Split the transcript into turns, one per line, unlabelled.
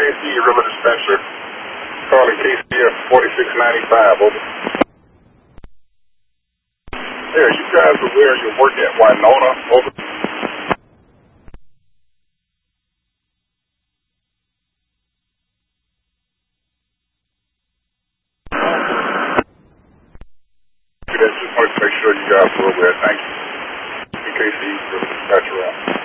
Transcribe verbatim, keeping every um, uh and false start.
C River Dispenser. Calling K C F forty-six ninety-five, over. There, you guys are where you work at Winona, over. I just wanted to make sure you guys were aware. Thank you. K C River Dispatcher.